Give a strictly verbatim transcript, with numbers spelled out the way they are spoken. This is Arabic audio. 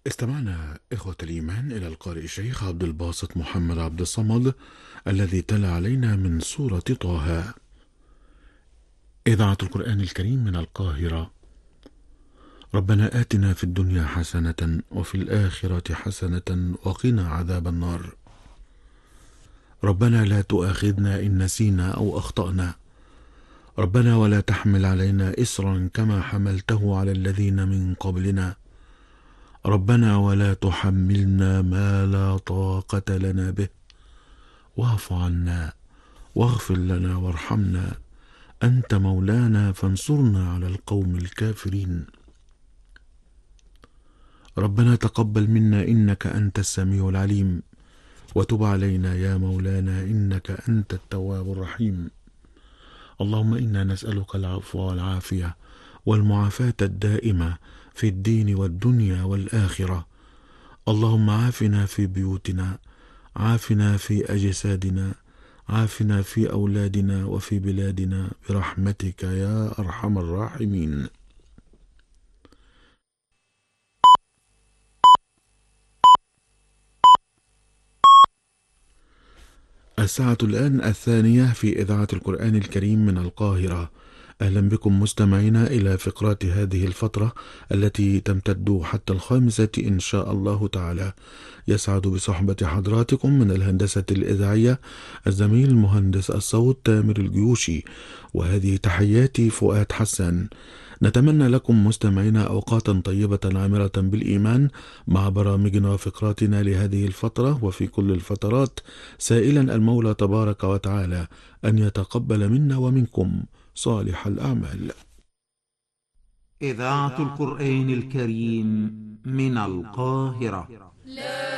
استمعنا إخوة الإيمان إلى القارئ الشيخ عبد الباسط محمد عبد الصمد الذي تلا علينا من سورة طه. إذاعة القرآن الكريم من القاهرة. ربنا آتنا في الدنيا حسنة وفي الآخرة حسنة وقنا عذاب النار. ربنا لا تؤاخذنا إن نسينا أو أخطأنا. ربنا ولا تحمل علينا إصرا كما حملته على الذين من قبلنا. ربنا ولا تحملنا ما لا طاقة لنا به واعف عنا واغفر لنا وارحمنا أنت مولانا فانصرنا على القوم الكافرين. ربنا تقبل منا إنك أنت السميع العليم وتب علينا يا مولانا إنك أنت التواب الرحيم. اللهم إنا نسألك العفو والعافية والمعافاة الدائمة في الدين والدنيا والآخرة. اللهم عافنا في بيوتنا، عافنا في أجسادنا، عافنا في أولادنا وفي بلادنا برحمتك يا أرحم الراحمين. الساعة الآن الثانية في إذاعة القرآن الكريم من القاهرة. أهلا بكم مستمعينا إلى فقرات هذه الفترة التي تمتد حتى الخامسة إن شاء الله تعالى. يسعد بصحبة حضراتكم من الهندسة الإذاعية الزميل المهندس الصوت تامر الجيوشي، وهذه تحياتي فؤاد حسن. نتمنى لكم مستمعينا أوقاتا طيبة عامرة بالإيمان مع برامجنا وفقراتنا لهذه الفترة وفي كل الفترات، سائلا المولى تبارك وتعالى أن يتقبل منا ومنكم صالح الأعمال. إذاعة القرآن الكريم من القاهرة.